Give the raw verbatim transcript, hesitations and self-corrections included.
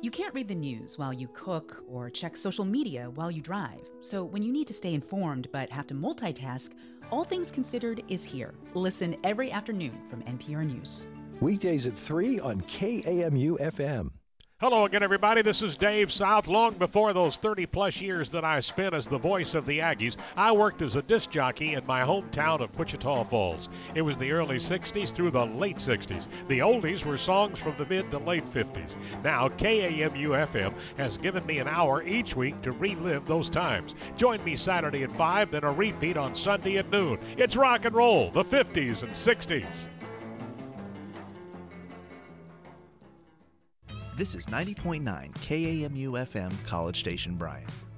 You can't read the news while you cook or check social media while you drive. So when you need to stay informed but have to multitask, All Things Considered is here. Listen every afternoon from N P R News. Weekdays at three on K A M U F M. Hello again, everybody. This is Dave South. Long before those thirty-plus years that I spent as the voice of the Aggies, I worked as a disc jockey in my hometown of Wichita Falls. It was the early sixties through the late sixties. The oldies were songs from the mid to late fifties. Now, K A M U F M has given me an hour each week to relive those times. Join me Saturday at five, then a repeat on Sunday at noon. It's rock and roll, the fifties and sixties. This is ninety point nine K A M U F M, College Station, Bryan.